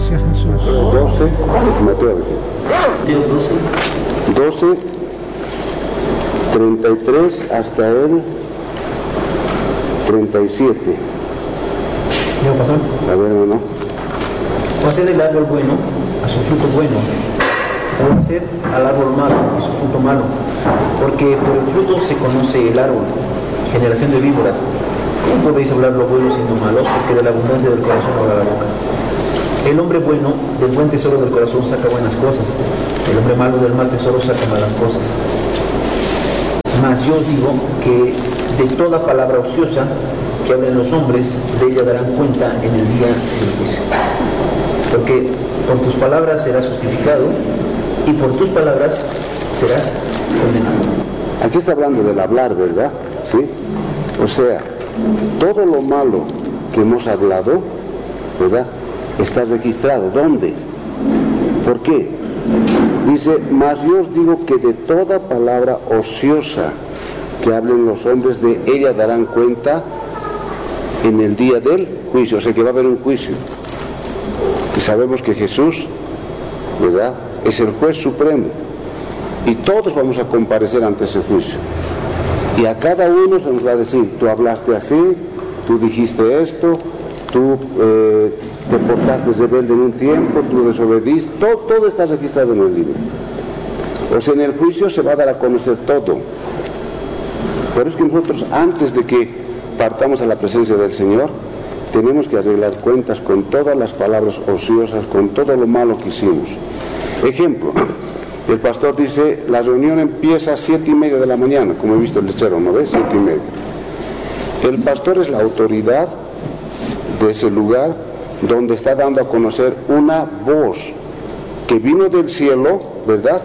Gracias, Jesús. 12, Mateo 12, 33 hasta el 37. ¿Ya pasó? A ver, hermano. O hacer del árbol bueno a su fruto bueno, o hacer al árbol malo a su fruto malo, porque por el fruto se conoce el árbol. Generación de víboras, ¿cómo podéis hablar lo bueno siendo malos? Porque de la abundancia del corazón habla la boca. El hombre bueno del buen tesoro del corazón saca buenas cosas, el hombre malo del mal tesoro saca malas cosas. Mas yo os digo que de toda palabra ociosa que hablen los hombres, de ella darán cuenta en el día del juicio. Porque por tus palabras serás justificado y por tus palabras serás condenado. Aquí está hablando del hablar, ¿verdad? ¿Sí? O sea, todo lo malo que hemos hablado, ¿verdad?, está registrado. ¿Dónde? ¿Por qué? Dice, mas yo os digo que de toda palabra ociosa que hablen los hombres, de ella darán cuenta en el día del juicio. O sea que va a haber un juicio. Y sabemos que Jesús, ¿verdad?, es el juez supremo. Y todos vamos a comparecer ante ese juicio. Y a cada uno se nos va a decir, tú hablaste así, tú dijiste esto, tú te portaste rebelde en un tiempo, tú desobediste, todo está registrado en el libro. O sea, en el juicio se va a dar a conocer todo. Pero es que nosotros, antes de que partamos a la presencia del Señor, tenemos que arreglar cuentas con todas las palabras ociosas, con todo lo malo que hicimos. Ejemplo, el pastor dice, la reunión empieza a 7:30 de la mañana, como he visto el lechero, ¿no ves? 7:30. El pastor es la autoridad de ese lugar donde está dando a conocer una voz que vino del cielo, ¿verdad?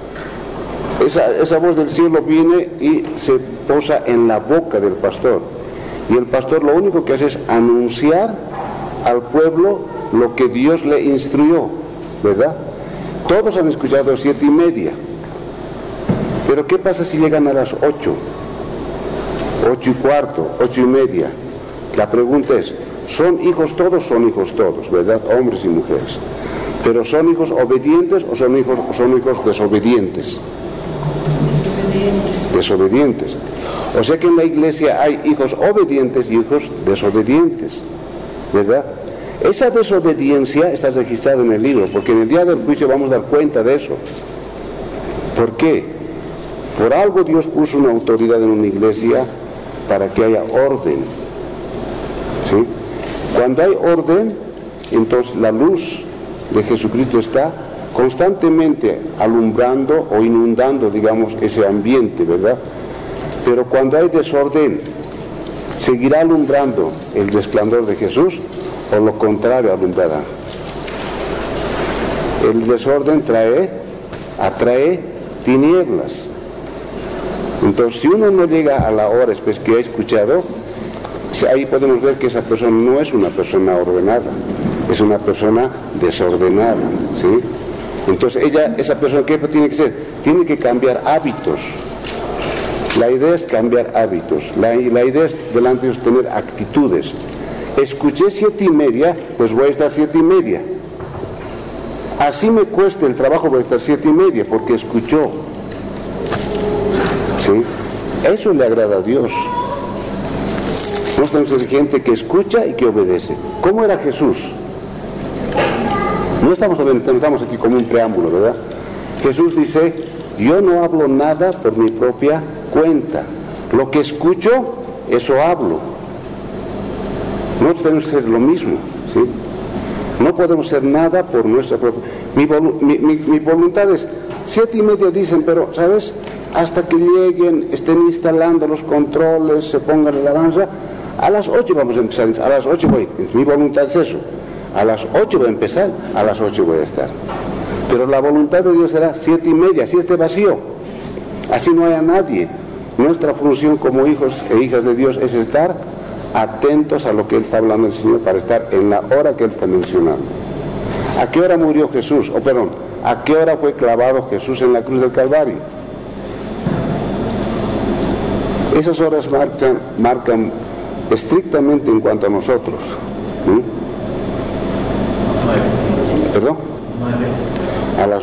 Esa voz del cielo viene y se posa en la boca del pastor. Y el pastor lo único que hace es anunciar al pueblo lo que Dios le instruyó, ¿verdad? Todos han escuchado 7:30. Pero ¿qué pasa si llegan a las 8? 8:15, 8:30. La pregunta es, ¿son hijos todos? Son hijos todos, ¿verdad? Hombres y mujeres. Pero ¿son hijos obedientes o son hijos desobedientes? Desobedientes. O sea que en la iglesia hay hijos obedientes y hijos desobedientes, ¿verdad? Esa desobediencia está registrada en el libro, porque en el día del juicio vamos a dar cuenta de eso. ¿Por qué? Por algo Dios puso una autoridad en una iglesia para que haya orden, ¿sí? Cuando hay orden, entonces la luz de Jesucristo está constantemente alumbrando o inundando, digamos, ese ambiente, ¿verdad? Pero cuando hay desorden, ¿seguirá alumbrando el resplandor de Jesús o lo contrario alumbrará? El desorden atrae tinieblas. Entonces, si uno no llega a la hora que ha escuchado, ahí podemos ver que esa persona no es una persona ordenada, es una persona desordenada, ¿sí? Entonces esa persona, ¿qué tiene que ser? Tiene que cambiar hábitos. La idea es cambiar hábitos, la idea es delante de Dios tener actitudes. Escuché 7:30, pues voy a estar 7:30. Así me cueste el trabajo, voy a estar 7:30 porque escuchó, ¿sí? Eso le agrada a Dios. No estamos de gente que escucha y que obedece. ¿Cómo era Jesús? No estamos aquí como un preámbulo, ¿verdad? Jesús dice, yo no hablo nada por mi propia cuenta. Lo que escucho, eso hablo. Nosotros tenemos que hacer lo mismo, ¿sí? No podemos hacer nada por nuestra propia... Mi voluntad es, 7:30 dicen, pero, ¿sabes? Hasta que lleguen, estén instalando los controles, se pongan en la alabanza, a las 8 vamos a empezar, a las 8 voy. Mi voluntad es eso. A las 8 voy a empezar, a las 8 voy a estar. Pero la voluntad de Dios será 7:30, así esté vacío. Así no haya nadie. Nuestra función como hijos e hijas de Dios es estar atentos a lo que Él está hablando el Señor para estar en la hora que Él está mencionando. ¿A qué hora murió Jesús? ¿A qué hora fue clavado Jesús en la cruz del Calvario? Esas horas marcan estrictamente en cuanto a nosotros.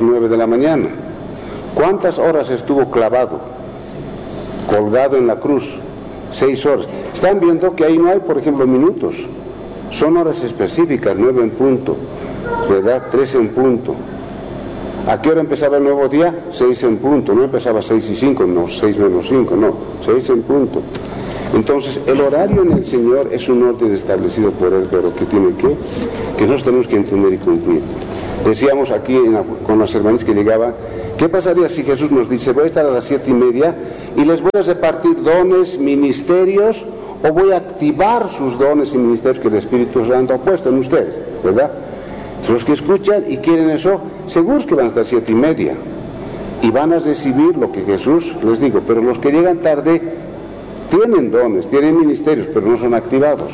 9 de la mañana. ¿Cuántas horas estuvo clavado, colgado en la cruz? 6 horas. Están viendo que ahí no hay, por ejemplo, minutos. Son horas específicas, 9 en punto, ¿verdad? 3 en punto. ¿A qué hora empezaba el nuevo día? 6 en punto. No empezaba 6 y 5, no, 6 menos 5, no, 6 en punto. Entonces, el horario en el Señor es un orden establecido por Él, pero que tiene que nosotros tenemos que entender y cumplir. Decíamos aquí con las hermanas que llegaban, ¿qué pasaría si Jesús nos dice, voy a estar a las 7:30 y les voy a repartir dones, ministerios, o voy a activar sus dones y ministerios que el Espíritu Santo ha puesto en ustedes, ¿verdad? Los que escuchan y quieren eso, seguros que van a estar 7:30 y van a recibir lo que Jesús les dijo, pero los que llegan tarde tienen dones, tienen ministerios, pero no son activados.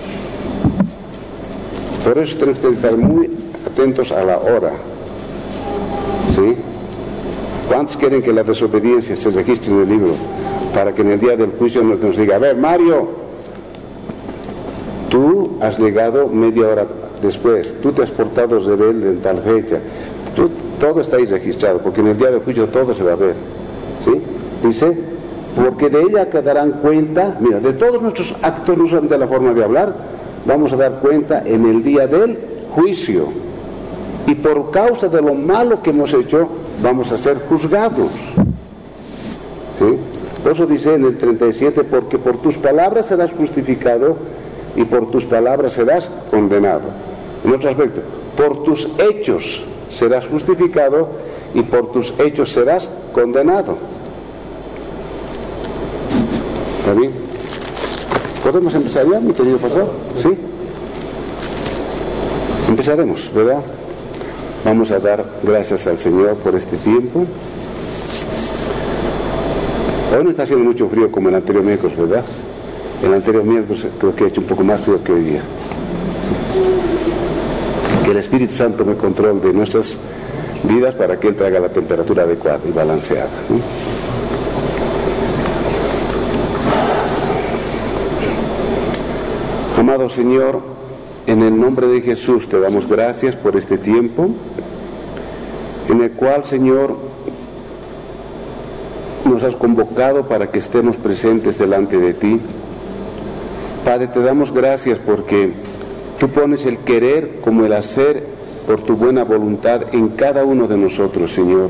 Por eso tenemos que estar muy atentos a la hora, ¿sí? ¿Cuántos quieren que la desobediencia se registre en el libro para que en el día del juicio nos diga, a ver, Mario, tú has llegado media hora después, tú te has portado rebelde en tal fecha, todo está ahí registrado, porque en el día del juicio todo se va a ver, ¿sí? Dice, porque de ella quedarán cuenta, mira, de todos nuestros actos, no solamente de la forma de hablar, vamos a dar cuenta en el día del juicio, y por causa de lo malo que hemos hecho, vamos a ser juzgados, ¿sí? Por eso dice en el 37, porque por tus palabras serás justificado y por tus palabras serás condenado. En otro aspecto, por tus hechos serás justificado y por tus hechos serás condenado. ¿Está bien? ¿Podemos empezar ya, mi querido pastor? ¿Sí? Empezaremos, ¿verdad? Vamos a dar gracias al Señor por este tiempo. Hoy no está haciendo mucho frío como el anterior miércoles, ¿verdad? El anterior miércoles creo que ha hecho un poco más frío que hoy día. Que el Espíritu Santo me controle de nuestras vidas para que Él traiga la temperatura adecuada y balanceada, ¿sí? Amado Señor, en el nombre de Jesús te damos gracias por este tiempo en el cual, Señor, nos has convocado para que estemos presentes delante de ti. Padre, te damos gracias porque tú pones el querer como el hacer por tu buena voluntad en cada uno de nosotros, Señor.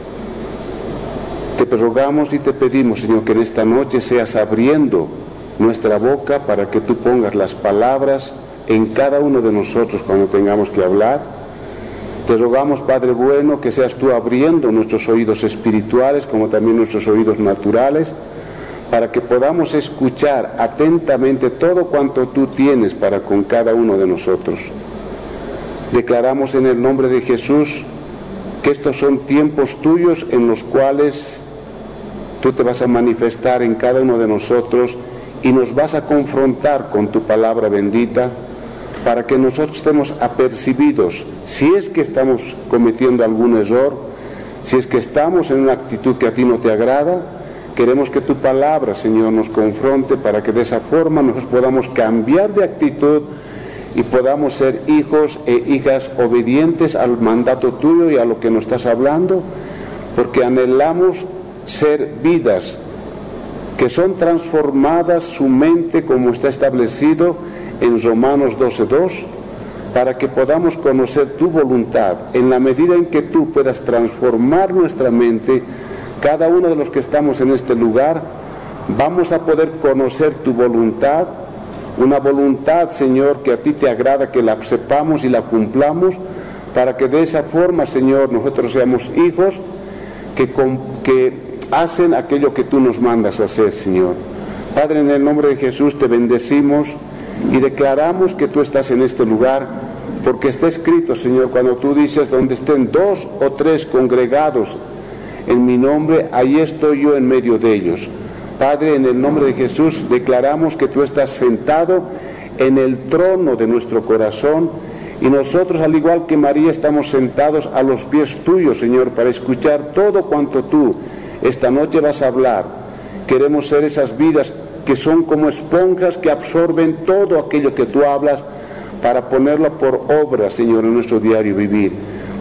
Te rogamos y te pedimos, Señor, que en esta noche seas abriendo nuestra boca para que tú pongas las palabras en cada uno de nosotros cuando tengamos que hablar. Te rogamos, Padre bueno, que seas tú abriendo nuestros oídos espirituales como también nuestros oídos naturales, para que podamos escuchar atentamente todo cuanto tú tienes para con cada uno de nosotros. Declaramos en el nombre de Jesús que estos son tiempos tuyos en los cuales tú te vas a manifestar en cada uno de nosotros y nos vas a confrontar con tu palabra bendita, para que nosotros estemos apercibidos si es que estamos cometiendo algún error, si es que estamos en una actitud que a ti no te agrada. Queremos que tu palabra, Señor, nos confronte para que de esa forma nosotros podamos cambiar de actitud y podamos ser hijos e hijas obedientes al mandato tuyo y a lo que nos estás hablando, porque anhelamos ser vidas que son transformadas su mente como está establecido en Romanos 12:2, para que podamos conocer tu voluntad. En la medida en que tú puedas transformar nuestra mente, cada uno de los que estamos en este lugar, vamos a poder conocer tu voluntad, una voluntad, Señor, que a ti te agrada que la sepamos y la cumplamos, para que de esa forma, Señor, nosotros seamos hijos que hacen aquello que tú nos mandas hacer, Señor. Padre, en el nombre de Jesús te bendecimos y declaramos que tú estás en este lugar, porque está escrito, Señor, cuando tú dices, donde estén 2 o 3 congregados en mi nombre, ahí estoy yo en medio de ellos. Padre, en el nombre de Jesús declaramos que tú estás sentado en el trono de nuestro corazón, y nosotros, al igual que María, estamos sentados a los pies tuyos, Señor, para escuchar todo cuanto tú esta noche vas a hablar. Queremos ser esas vidas que son como esponjas que absorben todo aquello que tú hablas para ponerlo por obra, Señor, en nuestro diario vivir.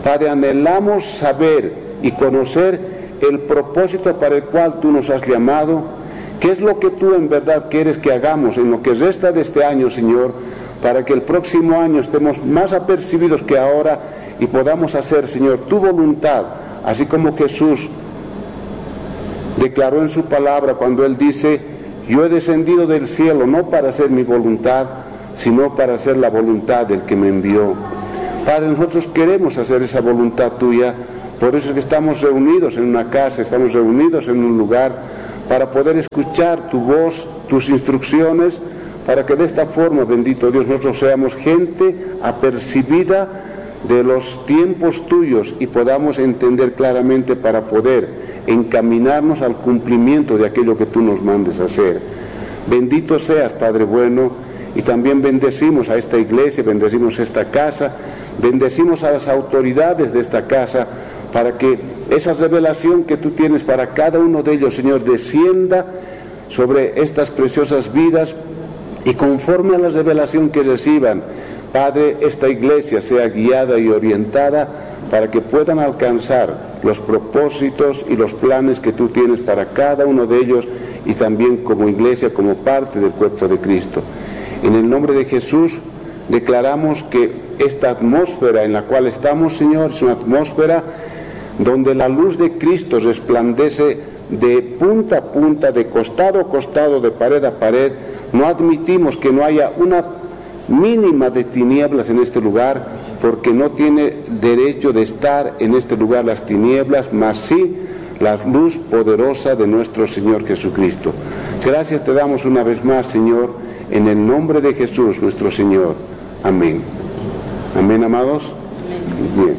Padre, anhelamos saber y conocer el propósito para el cual tú nos has llamado, qué es lo que tú en verdad quieres que hagamos en lo que resta de este año, Señor, para que el próximo año estemos más apercibidos que ahora y podamos hacer, Señor, tu voluntad, así como Jesús declaró en su palabra cuando Él dice: yo he descendido del cielo no para hacer mi voluntad, sino para hacer la voluntad del que me envió. Padre, nosotros queremos hacer esa voluntad tuya, por eso es que estamos reunidos en una casa, estamos reunidos en un lugar, para poder escuchar tu voz, tus instrucciones, para que de esta forma, bendito Dios, nosotros seamos gente apercibida de los tiempos tuyos y podamos entender claramente para poder encaminarnos al cumplimiento de aquello que tú nos mandes hacer. Bendito seas, Padre bueno, y también bendecimos a esta iglesia, bendecimos a esta casa, bendecimos a las autoridades de esta casa, para que esa revelación que tú tienes para cada uno de ellos, Señor, descienda sobre estas preciosas vidas, y conforme a la revelación que reciban, Padre, esta iglesia sea guiada y orientada para que puedan alcanzar los propósitos y los planes que tú tienes para cada uno de ellos, y también como iglesia, como parte del cuerpo de Cristo. En el nombre de Jesús declaramos que esta atmósfera en la cual estamos, Señor, es una atmósfera donde la luz de Cristo resplandece de punta a punta, de costado a costado, de pared a pared. No admitimos que no haya una mínima de tinieblas en este lugar, porque no tiene derecho de estar en este lugar las tinieblas, mas sí la luz poderosa de nuestro Señor Jesucristo. Gracias te damos una vez más, Señor, en el nombre de Jesús, nuestro Señor. Amén. Amén, amados. Bien.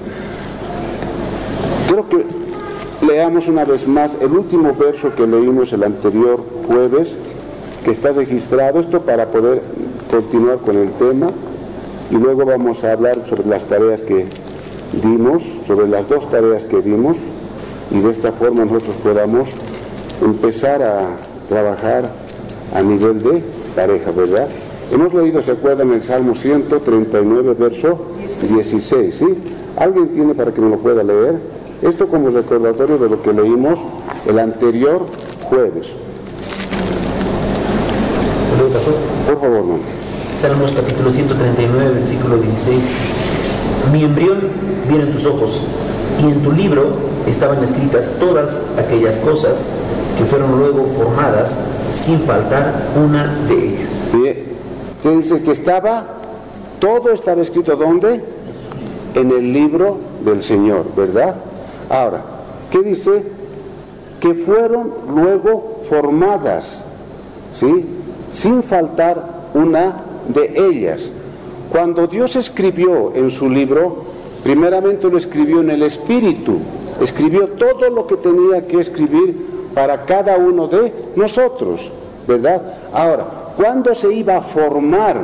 Quiero que leamos una vez más el último verso que leímos el anterior jueves, que está registrado, esto para poder continuar con el tema, y luego vamos a hablar sobre las tareas que dimos, sobre las dos tareas que dimos, y de esta forma nosotros podamos empezar a trabajar a nivel de pareja, ¿verdad? Hemos leído, ¿se acuerdan? El Salmo 139, verso 16, ¿sí? ¿Alguien tiene para que me lo pueda leer? Esto como recordatorio de lo que leímos el anterior jueves. Por favor, no. Salmos capítulo 139, versículo 16. Mi embrión viene en tus ojos, y en tu libro estaban escritas todas aquellas cosas que fueron luego formadas, sin faltar una de ellas. ¿Sí? ¿Qué dice? Que todo estaba escrito, ¿dónde? En el libro del Señor, ¿verdad? Ahora, ¿qué dice? Que fueron luego formadas, ¿sí? Sin faltar una de ellas. Cuando Dios escribió en su libro, primeramente lo escribió en el Espíritu, escribió todo lo que tenía que escribir para cada uno de nosotros, ¿verdad? Ahora, ¿cuándo se iba a formar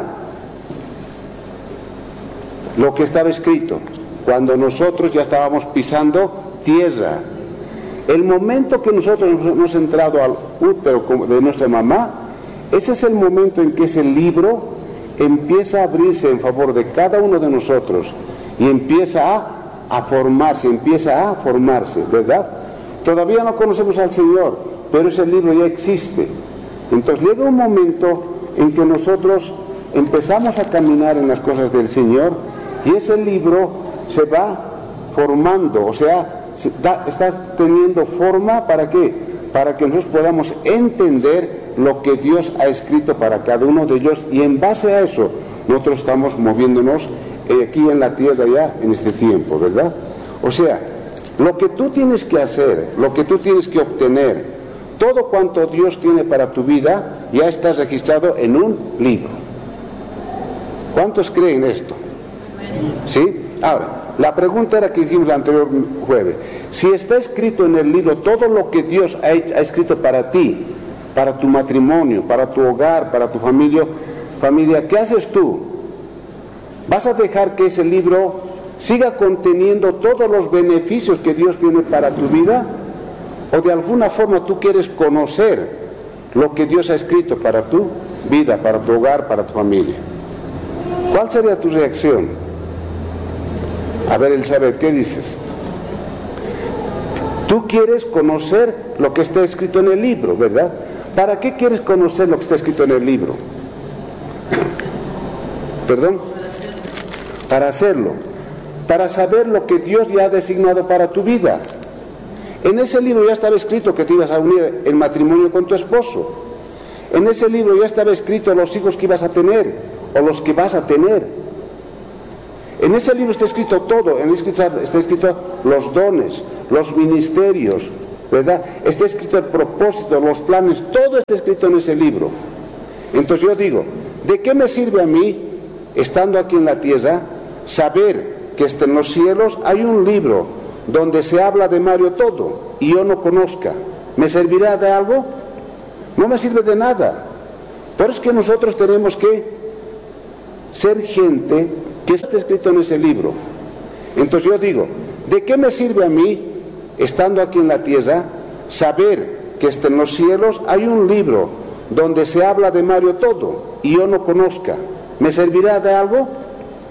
lo que estaba escrito? Cuando nosotros ya estábamos pisando tierra. El momento que nosotros hemos entrado al útero de nuestra mamá, ese es el momento en que ese libro empieza a abrirse en favor de cada uno de nosotros y empieza a formarse, ¿verdad? Todavía no conocemos al Señor, pero ese libro ya existe. Entonces llega un momento en que nosotros empezamos a caminar en las cosas del Señor, y ese libro se va formando, o sea, está teniendo forma. ¿Para qué? Para que nosotros podamos entender lo que Dios ha escrito para cada uno de ellos, y en base a eso nosotros estamos moviéndonos aquí en la tierra ya en este tiempo, ¿verdad? O sea, lo que tú tienes que hacer, lo que tú tienes que obtener, todo cuanto Dios tiene para tu vida ya está registrado en un libro. ¿Cuántos creen esto? ¿Sí? Ahora, la pregunta era que hicimos el anterior jueves: si está escrito en el libro todo lo que Dios ha escrito para ti, para tu matrimonio, para tu hogar, para tu familia, ¿qué haces tú? ¿Vas a dejar que ese libro siga conteniendo todos los beneficios que Dios tiene para tu vida? ¿O de alguna forma tú quieres conocer lo que Dios ha escrito para tu vida, para tu hogar, para tu familia? ¿Cuál sería tu reacción? A ver, Elizabeth, ¿qué dices? Tú quieres conocer lo que está escrito en el libro, ¿verdad? ¿Para qué quieres conocer lo que está escrito en el libro? ¿Perdón? Para hacerlo. Para saber lo que Dios ya ha designado para tu vida. En ese libro ya estaba escrito que te ibas a unir en matrimonio con tu esposo. En ese libro ya estaba escrito los hijos que ibas a tener o los que vas a tener. En ese libro está escrito todo. En ese libro está escrito los dones, los ministerios, ¿verdad? Está escrito el propósito, los planes, todo está escrito en ese libro. Entonces yo digo, ¿de qué me sirve a mí, estando aquí en la tierra, saber que en los cielos hay un libro donde se habla de Mario todo y yo no conozca? ¿Me servirá de algo? No me sirve de nada. Por eso es que nosotros tenemos que ser gente que está escrito en ese libro. Entonces yo digo, ¿de qué me sirve a mí, estando aquí en la tierra, saber que en los cielos hay un libro donde se habla de Mario todo y yo no conozca? ¿Me servirá de algo?